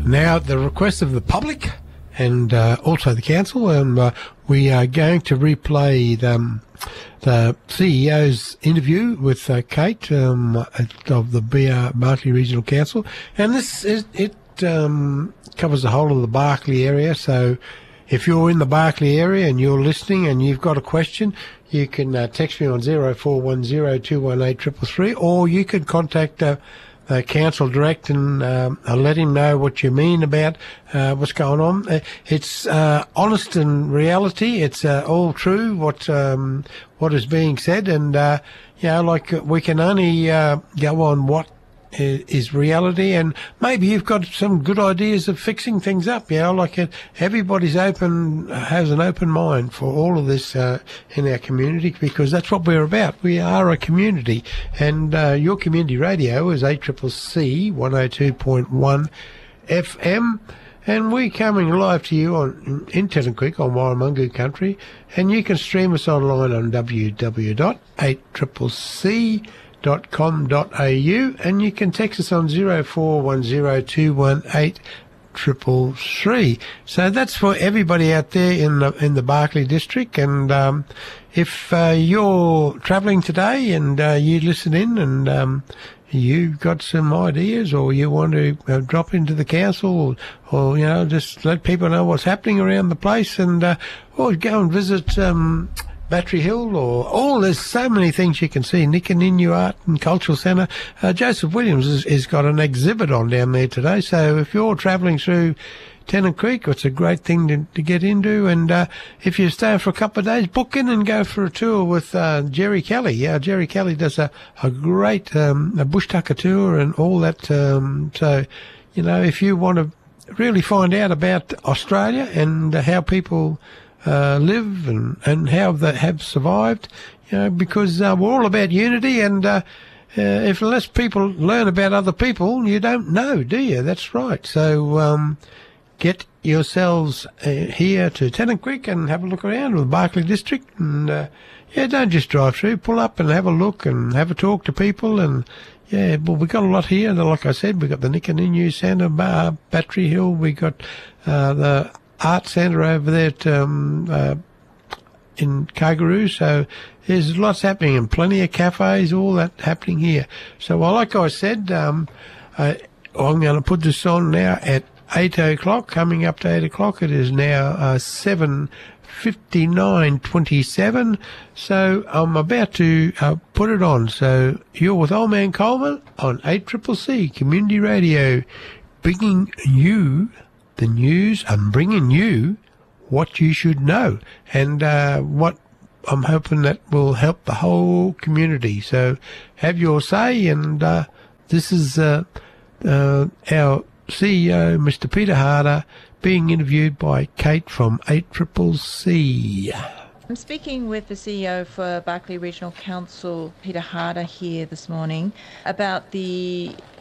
Now, at the request of the public and also the council, we are going to replay the CEO's interview with Kate of the Barkly Regional Council, and covers the whole of the Barkly area. So if you're in the Barkly area and you're listening and you've got a question, you can text me on 0410218333, or you could contact council direct and let him know what you mean about what's going on. It's honest and reality. It's all true what is being said, and we can only go on what is reality, and maybe you've got some good ideas of fixing things up. Everybody's has an open mind for all of this in our community, because that's what we're about. We are a community, and your community radio is ACCC 102.1 FM, and we're coming live to you in Tennant Creek on Warramungu country, and you can stream us online on www.8CCC.com.au, and you can text us on 0410218333. So that's for everybody out there in the Barkly district. And if you're travelling today and you listen in and you've got some ideas, or you want to drop into the council, or just let people know what's happening around the place, and or go and visit Battery Hill, or there's so many things you can see. Nikaninu Art and Cultural Centre. Joseph Williams has got an exhibit on down there today. So if you're travelling through Tennant Creek, it's a great thing to get into. And if you're staying for a couple of days, book in and go for a tour with Jerry Kelly. Yeah, Jerry Kelly does a great a bush tucker tour and all that. So, if you want to really find out about Australia and how people live and how they have survived, because we're all about unity, and unless people learn about other people, you don't know, do you? That's right. So get yourselves here to Tennant Creek and have a look around with the Barkly district, and don't just drive through. Pull up and have a look and have a talk to people. And we've got a lot here. Like I said, we've got the Nikaninu Centre, Battery Hill. We got the Art Centre over there in Kangaroo. So there's lots happening, and plenty of cafes, all that happening here. So, like I said, I'm going to put this on now at 8 o'clock, coming up to 8 o'clock. It is now 7:59:27. So I'm about to put it on. So you're with Old Man Coleman on 8CCC Community Radio, bringing you the news and bringing you what you should know, and what I'm hoping that will help the whole community. So have your say, and this is our CEO, Mr. Peter Harder, being interviewed by Kate from 8CCC. I'm speaking with the CEO for Barkly Regional Council, Peter Harder, here this morning about the